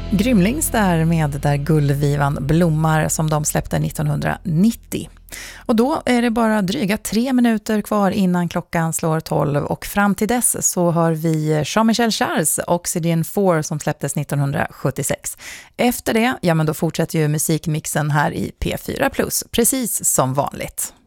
Grymlings där med Där gullvivan blommar som de släppte 1990. Och då är det bara dryga 3 minuter kvar innan klockan slår 12 och fram till dess så har vi Jean-Michel Jarres Oxygen 4 som släpptes 1976. Efter det, ja men då fortsätter ju musikmixen här i P4+, precis som vanligt.